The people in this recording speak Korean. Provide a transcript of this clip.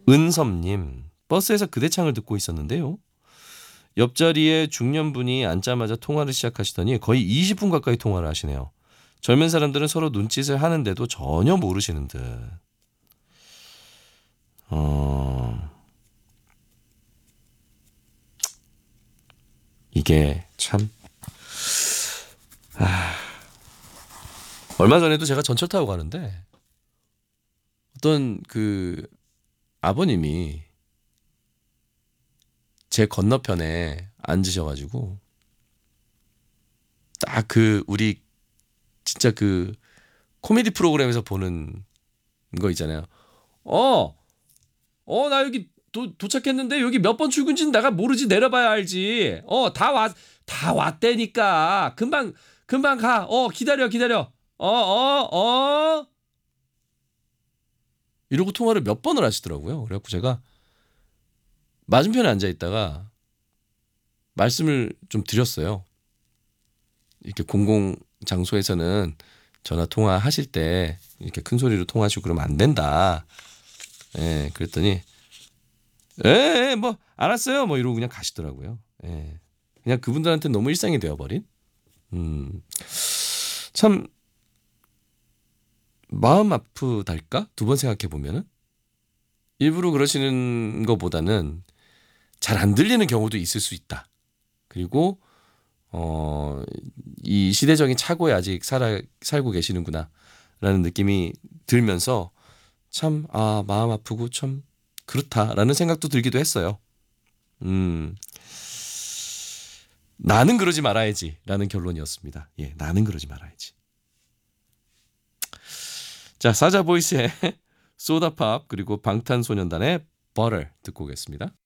은섭님, 버스에서 그대창을 듣고 있었는데요. 옆자리에 중년분이 앉자마자 통화를 시작하시더니 거의 20분 가까이 통화를 하시네요. 젊은 사람들은 서로 눈짓을 하는데도 전혀 모르시는 듯. 이게 참. 얼마 전에도 제가 전철 타고 가는데 어떤 그 아버님이 제 건너편에 앉으셔가지고 딱 그 우리 진짜 그 코미디 프로그램에서 보는 거 있잖아요. 나 여기 도착했는데 여기 몇 번 출근지는 내가 모르지. 내려봐야 알지. 다 왔다니까. 금방 가. 기다려. 이러고 통화를 몇 번을 하시더라고요. 그래갖고 제가 맞은편에 앉아 있다가 말씀을 좀 드렸어요. 이렇게 공공 장소에서는 전화 통화하실 때 이렇게 큰 소리로 통화하시고 그러면 안 된다. 예, 그랬더니 뭐 알았어요. 뭐 이러고 그냥 가시더라고요. 예. 그냥 그분들한테 너무 일상이 되어버린. 참 마음 아프달까? 두 번 생각해 보면은 일부러 그러시는 것보다는 잘 안 들리는 경우도 있을 수 있다. 그리고 이 시대적인 착오에 아직 살고 계시는구나라는 느낌이 들면서 참 마음 아프고 참 그렇다라는 생각도 들기도 했어요. 나는 그러지 말아야지라는 결론이었습니다. 예, 나는 그러지 말아야지. 자, 사자보이스의 소다팝 그리고 방탄소년단의 버터 듣고 오겠습니다.